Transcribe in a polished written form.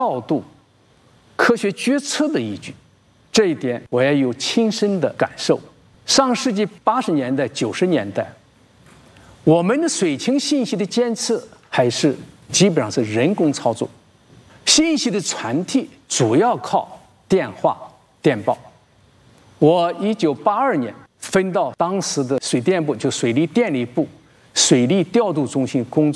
调度科学决策的依据。这一点我也有亲身的感受。上世纪80年代、90年代，我们的水情信息的监测还是基本上是人工操作，信息的传递主要靠电话、电报。我1982年分到当时的水电部，就水利电力部水利调度中心工作。